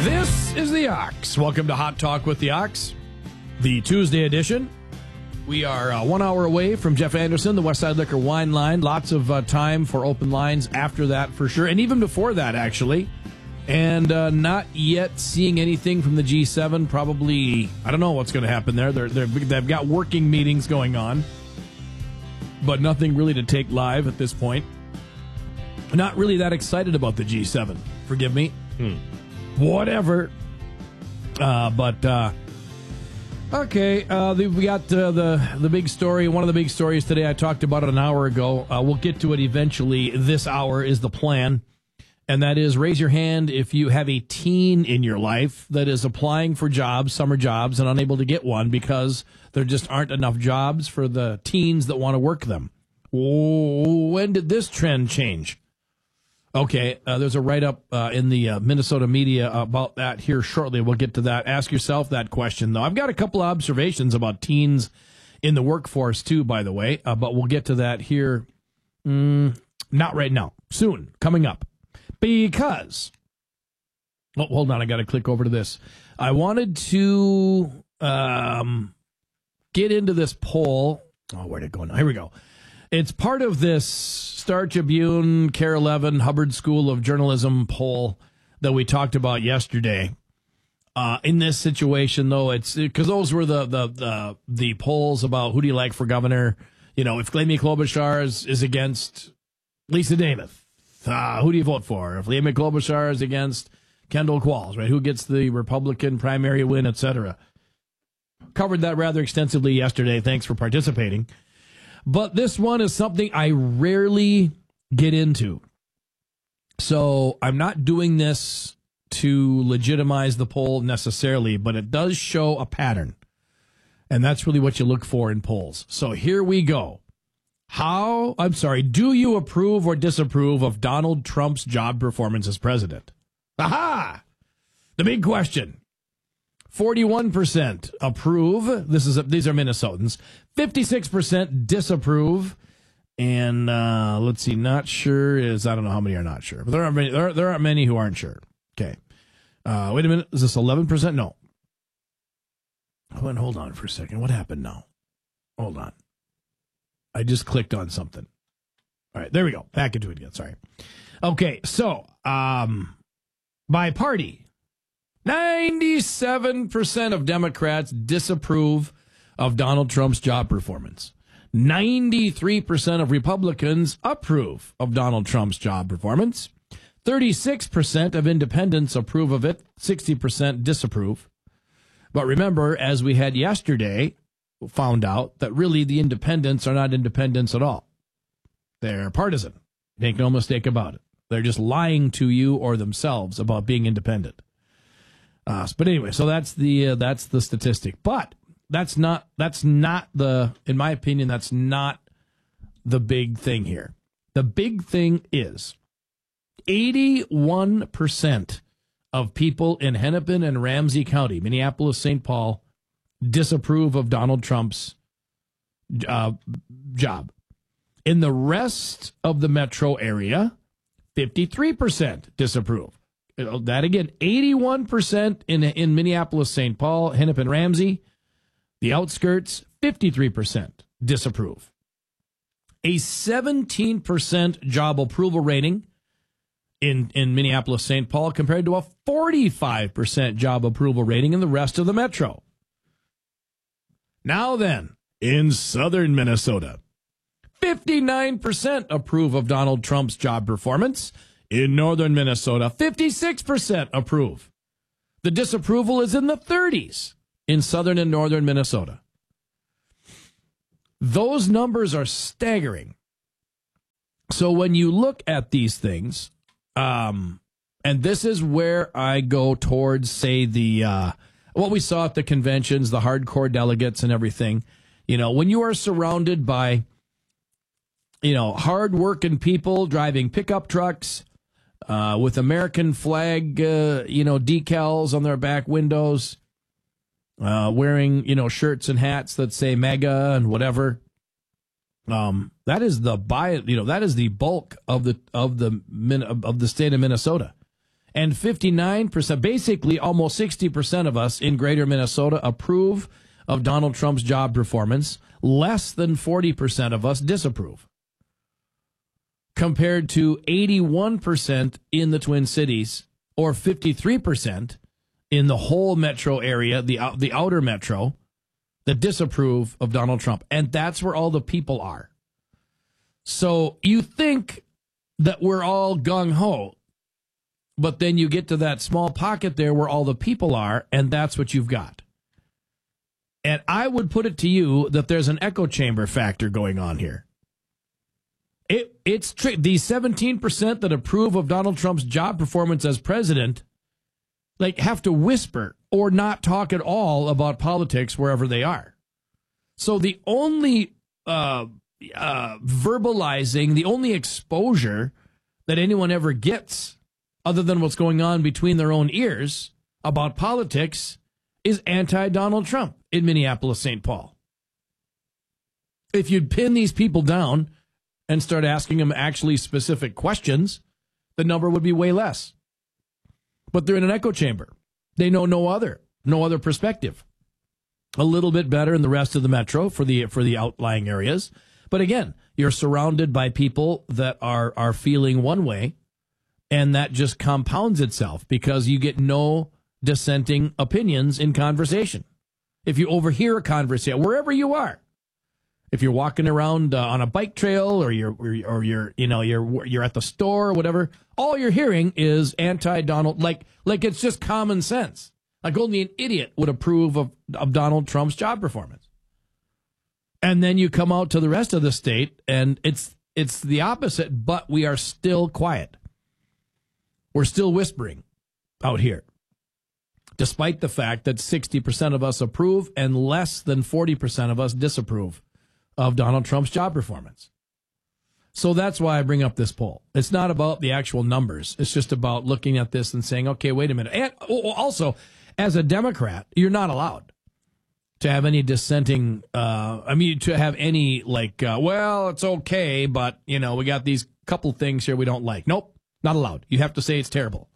This is the Ox. Welcome to Hot Talk with the Ox, the Tuesday edition. We are 1 hour away from Jeff Anderson, the Westside Liquor Wine Line. Lots of time for open lines after that for sure, and even before that, actually. And not yet seeing anything from the G7. Probably, I don't know what's going to happen there. They've got working meetings going on, but nothing really to take live at this point. Not really that excited about the G7. Forgive me. Whatever. Okay. We got the big story. One of the big stories today. I talked about it an hour ago. We'll get to it eventually. This hour is the plan. And that is, raise your hand if you have a teen in your life that is applying for jobs, summer jobs, and unable to get one because there just aren't enough jobs for the teens that want to work them. When did this trend change? Okay, there's a write-up in the Minnesota media about that here shortly. We'll get to that. Ask yourself that question, though. I've got a couple of observations about teens in the workforce, too, by the way, but we'll get to that here. Not right now. Soon. Coming up. Because, hold on, I got to click over to this. I wanted to get into this poll. Oh, where'd it go now? Here we go. It's part of this Star Tribune, KARE 11, Hubbard School of Journalism poll that we talked about yesterday. In this situation, though, it's because those were the polls about who do you like for governor. You know, if Amy Klobuchar is against Lisa Namath. Who do you vote for? If Amy Klobuchar is against Kendall Qualls, right? Who gets the Republican primary win, etc. Covered that rather extensively yesterday. Thanks for participating. But this one is something I rarely get into. So I'm not doing this to legitimize the poll necessarily, but it does show a pattern. And that's really what you look for in polls. So here we go. Do you approve or disapprove of Donald Trump's job performance as president? Aha! The big question. 41% approve. These are Minnesotans. 56% disapprove. And let's see, not sure is, I don't know how many are not sure. But there aren't many who aren't sure. Okay. Wait a minute. Is this 11%? No. Hold on for a second. What happened now? Hold on. I just clicked on something. All right, there we go. Back into it again. Sorry. Okay, so by party, 97% of Democrats disapprove of Donald Trump's job performance. 93% of Republicans approve of Donald Trump's job performance. 36% of independents approve of it. 60% disapprove. But remember, as we had yesterday, found out that really the independents are not independents at all. They're partisan. Make no mistake about it. They're just lying to you or themselves about being independent. But anyway, so that's the statistic. But that's not the, in my opinion, that's not the big thing here. The big thing is 81% of people in Hennepin and Ramsey County, Minneapolis, St. Paul, disapprove of Donald Trump's job. In the rest of the metro area, 53% disapprove. That again, 81% in Minneapolis, St. Paul, Hennepin, Ramsey. The outskirts, 53% disapprove. A 17% job approval rating in Minneapolis, St. Paul, compared to a 45% job approval rating in the rest of the metro. Now then, in southern Minnesota, 59% approve of Donald Trump's job performance. In northern Minnesota, 56% approve. The disapproval is in the 30s in southern and northern Minnesota. Those numbers are staggering. So when you look at these things, and this is where I go towards, say, what we saw at the conventions, the hardcore delegates and everything. You know, when you are surrounded by, hard-working people driving pickup trucks with American flag, decals on their back windows, wearing, shirts and hats that say MAGA and whatever. That is the bulk of the state of Minnesota. And 59%, basically almost 60% of us in greater Minnesota approve of Donald Trump's job performance. Less than 40% of us disapprove, compared to 81% in the Twin Cities, or 53% in the whole metro area, the outer metro, that disapprove of Donald Trump. And that's where all the people are. So you think that we're all gung-ho, but then you get to that small pocket there where all the people are, and that's what you've got. And I would put it to you that there's an echo chamber factor going on here. It's these 17% that approve of Donald Trump's job performance as president, like, have to whisper or not talk at all about politics wherever they are. So the only verbalizing, the only exposure that anyone ever gets, other than what's going on between their own ears about politics, is anti-Donald Trump in Minneapolis, St. Paul. If you'd pin these people down and start asking them actually specific questions, the number would be way less. But they're in an echo chamber. They know no other perspective. A little bit better in the rest of the metro for the outlying areas. But again, you're surrounded by people that are feeling one way, and that just compounds itself because you get no dissenting opinions in conversation. If you overhear a conversation, wherever you are, if you're walking around on a bike trail or you're at the store or whatever, all you're hearing is anti-Donald, like it's just common sense. Like only an idiot would approve of Donald Trump's job performance. And then you come out to the rest of the state and it's the opposite, but we are still quiet. We're still whispering out here, despite the fact that 60% of us approve and less than 40% of us disapprove of Donald Trump's job performance. So that's why I bring up this poll. It's not about the actual numbers. It's just about looking at this and saying, okay, wait a minute. And also, as a Democrat, you're not allowed to have any dissenting, to have any well, it's okay, but, we got these couple things here we don't like. Nope, not allowed. You have to say it's terrible.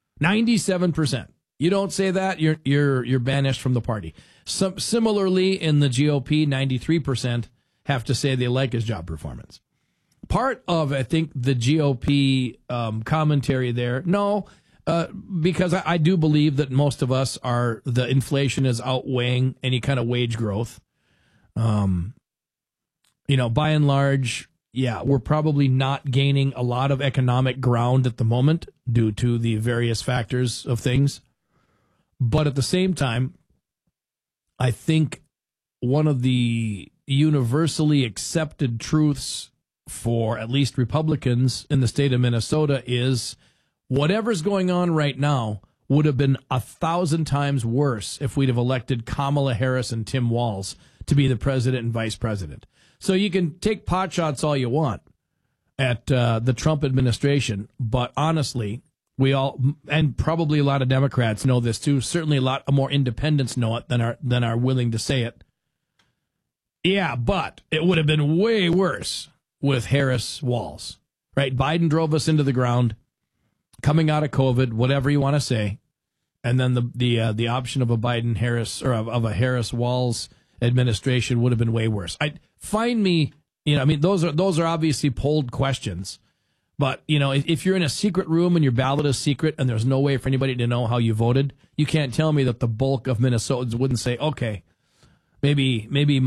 97%. You don't say that, you're banished from the party. Similarly, in the GOP, 93% have to say they like his job performance. Part of, I think, the GOP commentary there, because I do believe that most of us the inflation is outweighing any kind of wage growth. By and large, we're probably not gaining a lot of economic ground at the moment due to the various factors of things. But at the same time, I think one of the universally accepted truths for at least Republicans in the state of Minnesota is whatever's going on right now would have been 1,000 times worse if we'd have elected Kamala Harris and Tim Walz to be the president and vice president. So you can take pot shots all you want at the Trump administration, but honestly, we all, and probably a lot of Democrats know this too, certainly a lot more independents know it than are willing to say it. Yeah, but it would have been way worse with Harris-Walz, right? Biden drove us into the ground, coming out of COVID, whatever you want to say, and then the option of a Biden-Harris or of a Harris-Walz administration would have been way worse. Those are obviously polled questions, but if you're in a secret room and your ballot is secret and there's no way for anybody to know how you voted, you can't tell me that the bulk of Minnesotans wouldn't say, okay, maybe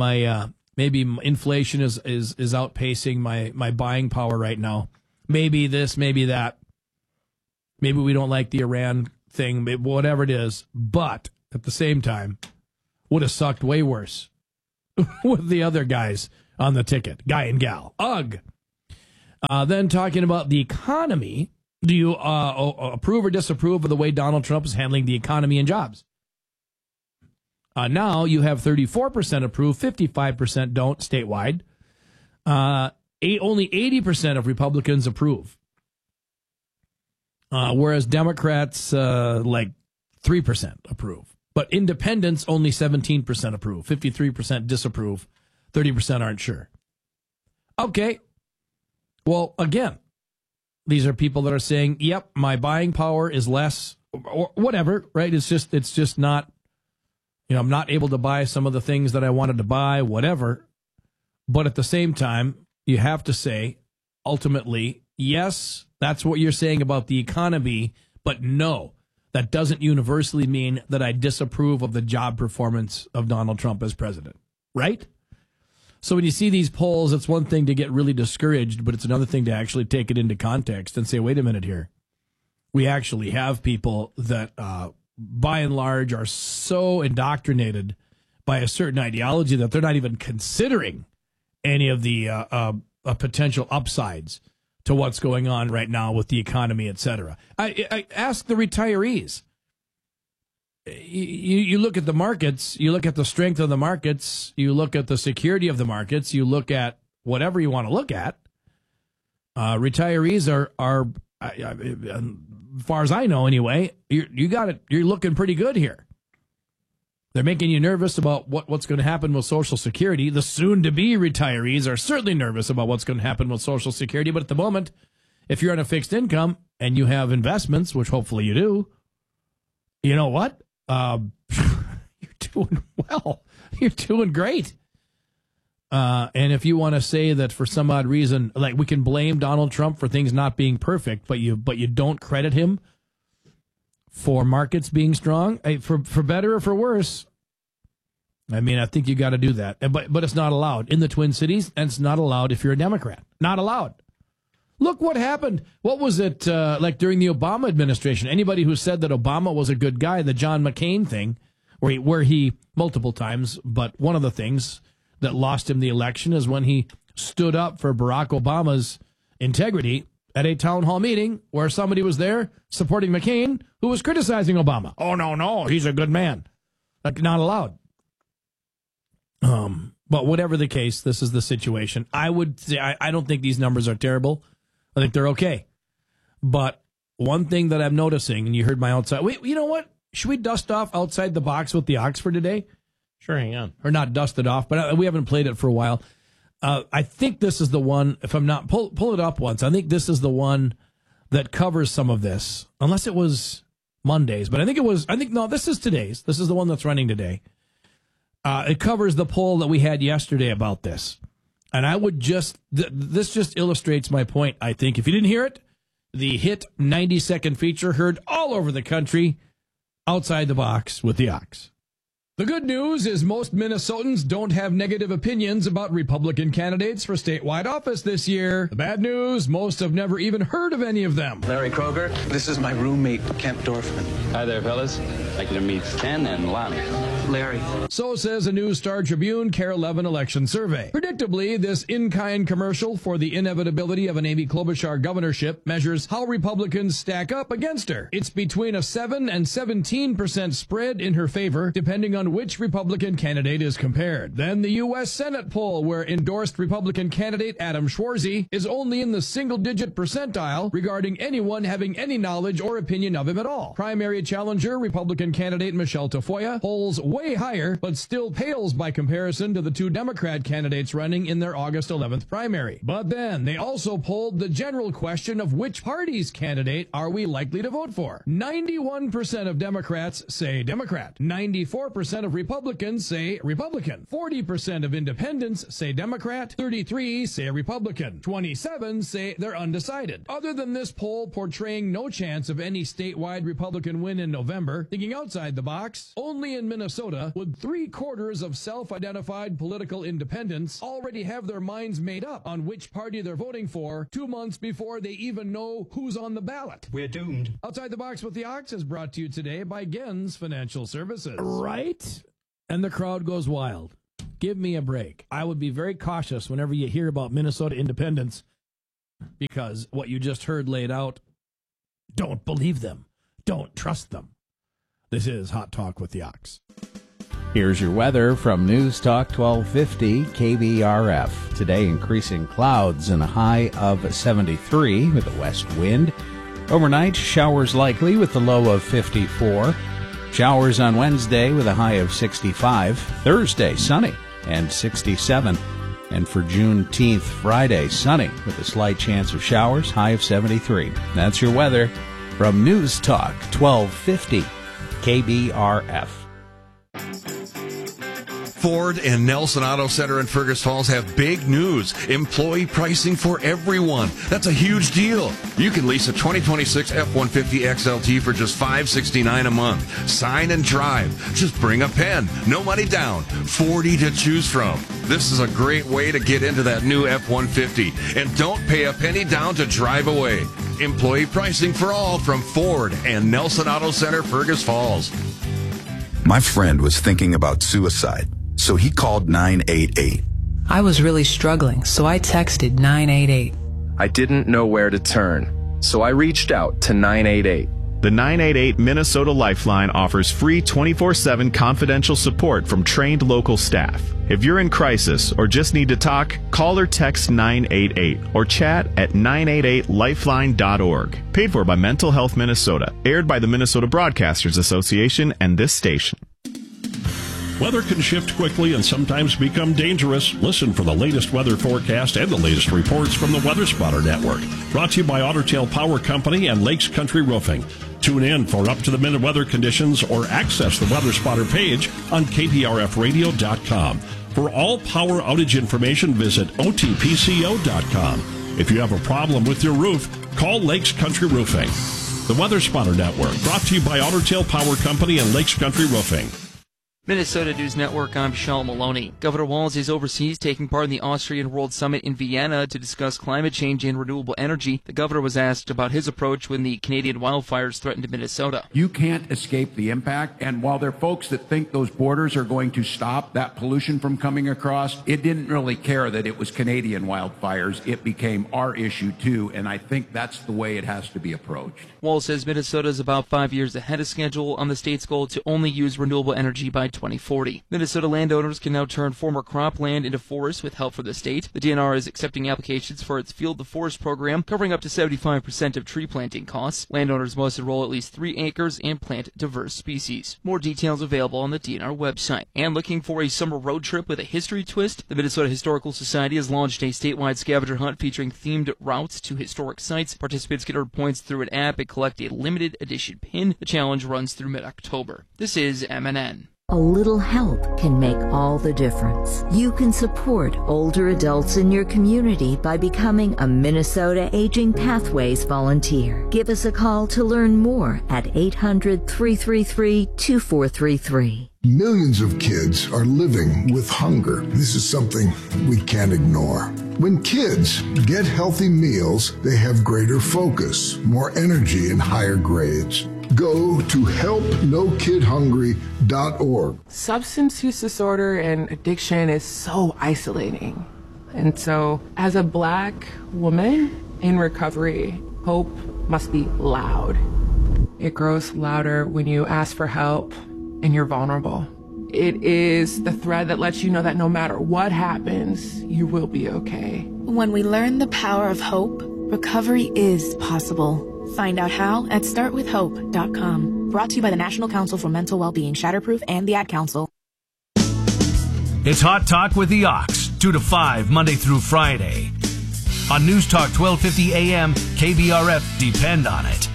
inflation is outpacing my buying power right now. Maybe this, maybe that. Maybe we don't like the Iran thing, whatever it is. But at the same time, would have sucked way worse with the other guys on the ticket, guy and gal. Ugh. Then talking about the economy, do you approve or disapprove of the way Donald Trump is handling the economy and jobs? Now you have 34% approve, 55% don't statewide. Only 80% of Republicans approve. Whereas Democrats, 3% approve. But independents, only 17% approve, 53% disapprove, 30% aren't sure. Okay. Well, again, These are people that are saying, yep, my buying power is less or whatever, right? It's just not, I'm not able to buy some of the things that I wanted to buy, whatever. But at the same time, you have to say, ultimately, yes, that's what you're saying about the economy, but no, that doesn't universally mean that I disapprove of the job performance of Donald Trump as president, right? So when you see these polls, it's one thing to get really discouraged, but it's another thing to actually take it into context and say, wait a minute here. We actually have people that, by and large, are so indoctrinated by a certain ideology that they're not even considering any of the potential upsides to what's going on right now with the economy, et cetera. I ask the retirees. You look at the markets, you look at the strength of the markets, you look at the security of the markets, you look at whatever you want to look at. Retirees are as far as I know anyway, you got it. You're looking pretty good here. They're making you nervous about what's going to happen with Social Security. The soon-to-be retirees are certainly nervous about what's going to happen with Social Security. But at the moment, if you're on a fixed income and you have investments, which hopefully you do, you know what? You're doing well. You're doing great. And if you want to say that for some odd reason, like we can blame Donald Trump for things not being perfect, but you don't credit him for markets being strong, for better or for worse, I mean, I think you got to do that. But it's not allowed in the Twin Cities, and it's not allowed if you're a Democrat. Not allowed. Look what happened. What was it like during the Obama administration? Anybody who said that Obama was a good guy, the John McCain thing, where he multiple times, but one of the things that lost him the election is when he stood up for Barack Obama's integrity at a town hall meeting where somebody was there supporting McCain who was criticizing Obama. Oh, no, he's a good man. Like, not allowed. But whatever the case, this is the situation. I would say I don't think these numbers are terrible. I think they're okay. But one thing that I'm noticing, and you heard my outside, wait, you know what? Should we dust off Outside the Box with the Oxford today? Sure, hang on. Or not dust it off, but we haven't played it for a while. I think this is the one, if I'm not, pull it up once. I think this is the one that covers some of this, unless it was Monday's. But no, this is today's. This is the one that's running today. It covers the poll that we had yesterday about this. And I would this just illustrates my point, I think. If you didn't hear it, the hit 90-second feature heard all over the country, Outside the Box with the Ox. The good news is most Minnesotans don't have negative opinions about Republican candidates for statewide office this year. The bad news, most have never even heard of any of them. Larry Kroger, this is my roommate, Kent Dorfman. Hi there, fellas. I'd like you to meet Ken and Lonnie. Larry. So says a News Star Tribune KARE 11 election survey. Predictably, this in-kind commercial for the inevitability of an Amy Klobuchar governorship measures how Republicans stack up against her. It's between a 7 and 17% spread in her favor, depending on which Republican candidate is compared. Then the U.S. Senate poll, where endorsed Republican candidate Adam Schwarzy is only in the single-digit percentile regarding anyone having any knowledge or opinion of him at all. Primary challenger Republican candidate Michelle Tafoya polls way higher, but still pales by comparison to the two Democrat candidates running in their August 11th primary. But then they also polled the general question of which party's candidate are we likely to vote for. 91% of Democrats say Democrat. 94% of Republicans say Republican. 40% of independents say Democrat. 33 say Republican. 27 say they're undecided. Other than this poll portraying no chance of any statewide Republican win in November, thinking outside the box, only in Minnesota would 3/4 of self-identified political independents already have their minds made up on which party they're voting for 2 months before they even know who's on the ballot. We're doomed. Outside the Box with the Ox is brought to you today by Gens Financial Services. Right? And the crowd goes wild. Give me a break. I would be very cautious whenever you hear about Minnesota independence, because what you just heard laid out, don't believe them. Don't trust them. This is Hot Talk with the Ox. Here's your weather from News Talk 1250 KBRF. Today, increasing clouds and a high of 73 with a west wind. Overnight, showers likely with a low of 54. Showers on Wednesday with a high of 65. Thursday, sunny and 67. And for Juneteenth, Friday, sunny with a slight chance of showers, high of 73. That's your weather from News Talk 1250 KBRF. Ford and Nelson Auto Center in Fergus Falls have big news. Employee pricing for everyone. That's a huge deal. You can lease a 2026 F-150 XLT for just $569 a month. Sign and drive. Just bring a pen. No money down. 40 to choose from. This is a great way to get into that new F-150. And don't pay a penny down to drive away. Employee pricing for all from Ford and Nelson Auto Center, Fergus Falls. My friend was thinking about suicide, so he called 988. I was really struggling, so I texted 988. I didn't know where to turn, so I reached out to 988. The 988 Minnesota Lifeline offers free 24/7 confidential support from trained local staff. If you're in crisis or just need to talk, call or text 988 or chat at 988lifeline.org. Paid for by Mental Health Minnesota. Aired by the Minnesota Broadcasters Association and this station. Weather can shift quickly and sometimes become dangerous. Listen for the latest weather forecast and the latest reports from the Weather Spotter Network. Brought to you by Otter Tail Power Company and Lakes Country Roofing. Tune in for up-to-the-minute weather conditions or access the Weather Spotter page on KPRFradio.com. For all power outage information, visit OTPCO.com. If you have a problem with your roof, call Lakes Country Roofing. The Weather Spotter Network, brought to you by Otter Tail Power Company and Lakes Country Roofing. Minnesota News Network, I'm Sean Maloney. Governor Walz is overseas taking part in the Austrian World Summit in Vienna to discuss climate change and renewable energy. The governor was asked about his approach when the Canadian wildfires threatened Minnesota. You can't escape the impact, and while there are folks that think those borders are going to stop that pollution from coming across, it didn't really care that it was Canadian wildfires. It became our issue too, and I think that's the way it has to be approached. Walz says Minnesota is about 5 years ahead of schedule on the state's goal to only use renewable energy by 2040. Minnesota landowners can now turn former cropland into forests with help from the state. The DNR is accepting applications for its Field the Forest program, covering up to 75% of tree planting costs. Landowners must enroll at least 3 acres and plant diverse species. More details available on the DNR website. And looking for a summer road trip with a history twist? The Minnesota Historical Society has launched a statewide scavenger hunt featuring themed routes to historic sites. Participants can earn points through an app and collect a limited edition pin. The challenge runs through mid-October. This is MNN. A little help can make all the difference. You can support older adults in your community by becoming a Minnesota Aging Pathways volunteer. Give us a call to learn more at 800-333-2433. Millions of kids are living with hunger. This is something we can't ignore. When kids get healthy meals, they have greater focus, more energy, and higher grades. Go to helpnokidhungry.org. Substance use disorder and addiction is so isolating. And so, as a Black woman in recovery, hope must be loud. It grows louder when you ask for help and you're vulnerable. It is the thread that lets you know that no matter what happens, you will be okay. When we learn the power of hope, recovery is possible. Find out how at startwithhope.com. Brought to you by the National Council for Mental Wellbeing, Shatterproof, and the Ad Council. It's Hot Talk with the Ox, 2 to 5, Monday through Friday. On News Talk 1250 AM, KBRF, depend on it.